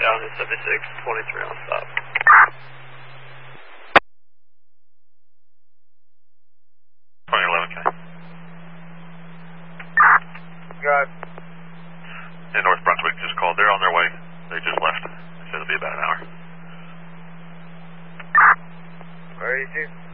down to 7623 on stop. Got. And North Brunswick just called. They're on their way. They just left. They said it'll be about an hour. Where are you, Chief?